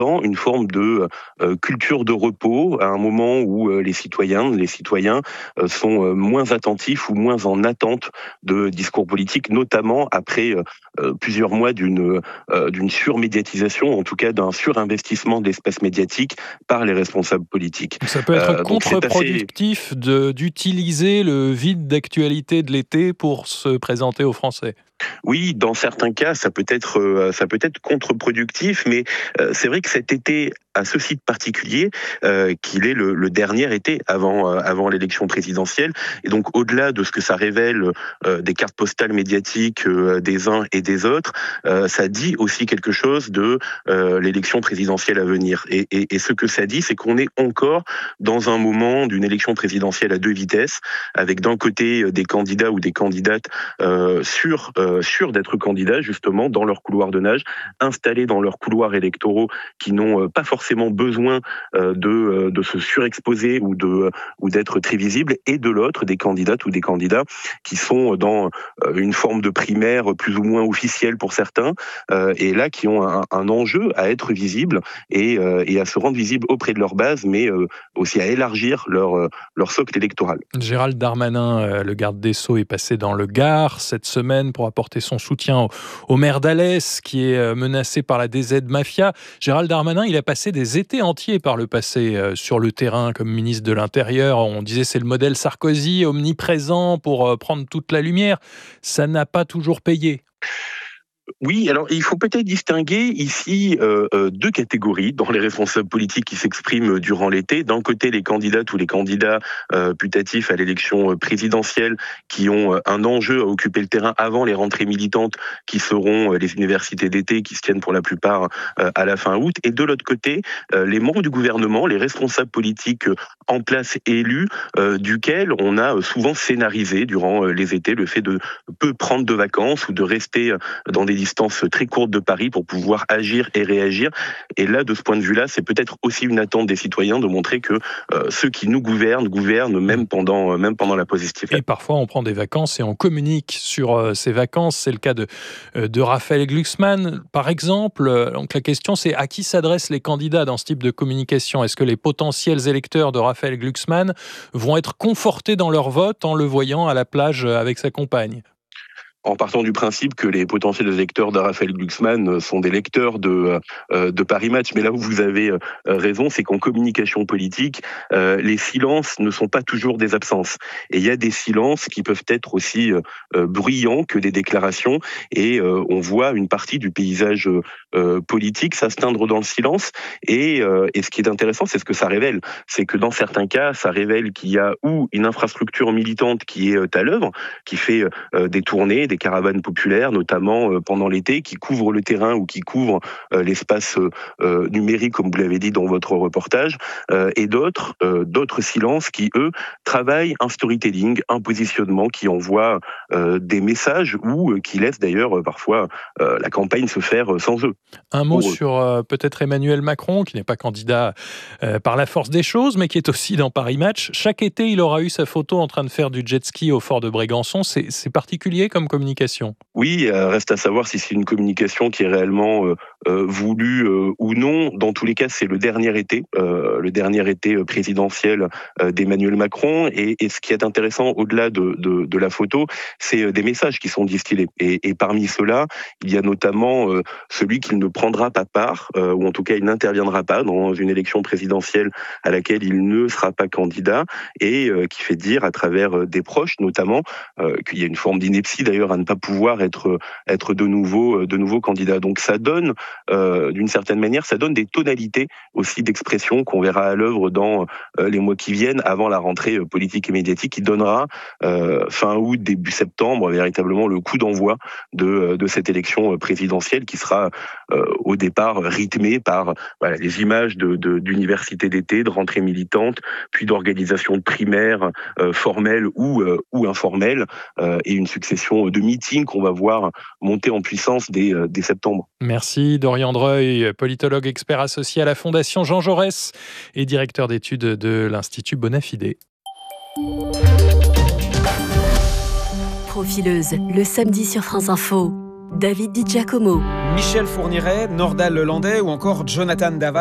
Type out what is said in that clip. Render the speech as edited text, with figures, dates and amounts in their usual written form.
une forme de culture de repos à un moment où les citoyens sont moins attentifs ou moins en attente de discours politiques, notamment après plusieurs mois d'une surmédiatisation, en tout cas d'un surinvestissement de l'espace médiatique par les responsables politiques. Ça peut être Donc c'est assez... contre-productif d'utiliser le vide d'actualité de l'été pour se présenter aux Français. Oui, dans certains cas, ça peut être contre-productif, mais c'est vrai que cet été a ceci de particulier qu'il est le dernier été avant l'élection présidentielle, et donc au-delà de ce que ça révèle des cartes postales médiatiques des uns et des autres, ça dit aussi quelque chose de l'élection présidentielle à venir. Et ce que ça dit, c'est qu'on est encore dans un moment d'une élection présidentielle à deux vitesses, avec d'un côté des candidats ou des candidates sûrs d'être candidats justement dans leur couloir de nage, installés dans leurs couloirs électoraux qui n'ont pas forcément besoin de se surexposer ou d'être très visibles, et de l'autre des candidates ou des candidats qui sont dans une forme de primaire plus ou moins officielle pour certains, et là qui ont un enjeu à être visibles et à se rendre visibles auprès de leur base, mais aussi à élargir leur socle électoral. Gérald Darmanin, le garde des Sceaux, est passé dans le Gard cette semaine pour apporter son soutien au maire d'Alès qui est menacé par la DZ Mafia. Gérald Darmanin, il a passé des étés entiers par le passé sur le terrain comme ministre de l'Intérieur. On disait c'est le modèle Sarkozy, omniprésent pour prendre toute la lumière. Ça n'a pas toujours payé. Oui, alors il faut peut-être distinguer ici deux catégories dans les responsables politiques qui s'expriment durant l'été. D'un côté, les candidates ou les candidats putatifs à l'élection présidentielle qui ont un enjeu à occuper le terrain avant les rentrées militantes qui seront les universités d'été qui se tiennent pour la plupart à la fin août. Et de l'autre côté, les membres du gouvernement, les responsables politiques en place et élus, duquel on a souvent scénarisé durant les étés le fait de peu prendre de vacances ou de rester dans des distances très courtes de Paris pour pouvoir agir et réagir. Et là, de ce point de vue-là, c'est peut-être aussi une attente des citoyens de montrer que ceux qui nous gouvernent même pendant la pause estivale. Et parfois, on prend des vacances et on communique sur ces vacances. C'est le cas de Raphaël Glucksmann, par exemple. Donc la question, c'est à qui s'adressent les candidats dans ce type de communication ? Est-ce que les potentiels électeurs de Raphaël Glucksmann vont être confortés dans leur vote en le voyant à la plage avec sa compagne ? En partant du principe que les potentiels électeurs de Raphaël Glucksmann sont des lecteurs de Paris Match. Mais là où vous avez raison, c'est qu'en communication politique, les silences ne sont pas toujours des absences. Et il y a des silences qui peuvent être aussi bruyants que des déclarations. Et on voit une partie du paysage politique s'asteindre dans le silence. Et ce qui est intéressant, c'est ce que ça révèle. C'est que dans certains cas, ça révèle qu'il y a ou une infrastructure militante qui est à l'œuvre, qui fait des tournées, des caravanes populaires, notamment pendant l'été, qui couvrent le terrain ou qui couvrent l'espace numérique, comme vous l'avez dit dans votre reportage, et d'autres silences qui, eux, travaillent un storytelling, un positionnement, qui envoient des messages ou qui laissent d'ailleurs parfois la campagne se faire sans eux. Un mot sur peut-être Emmanuel Macron, qui n'est pas candidat par la force des choses, mais qui est aussi dans Paris Match. Chaque été, il aura eu sa photo en train de faire du jet ski au fort de Brégançon. C'est particulier comme communication. Oui, reste à savoir si c'est une communication qui est réellement voulue ou non. Dans tous les cas, c'est le dernier été présidentiel d'Emmanuel Macron. Et ce qui est intéressant, au-delà de la photo, c'est des messages qui sont distillés. Et parmi ceux-là, il y a notamment celui qu'il ne prendra pas part, ou en tout cas il n'interviendra pas dans une élection présidentielle à laquelle il ne sera pas candidat, et qui fait dire à travers des proches notamment qu'il y a une forme d'ineptie d'ailleurs à ne pas pouvoir être de nouveau candidat. Donc ça donne, d'une certaine manière, ça donne des tonalités aussi d'expression qu'on verra à l'œuvre dans les mois qui viennent, avant la rentrée politique et médiatique, qui donnera fin août, début septembre, véritablement le coup d'envoi de cette élection présidentielle qui sera au départ rythmée par les images d'université d'été, de rentrée militante, puis d'organisation de primaires formelles ou informelles, et une succession de meetings qu'on va voir monter en puissance dès septembre. Merci Dorian Dreuil, politologue expert associé à la Fondation Jean Jaurès et directeur d'études de l'Institut Bonafide. Profileuse, le samedi sur France Info. David Di Giacomo. Michel Fourniret, Nordal Lelandais ou encore Jonathan Daval.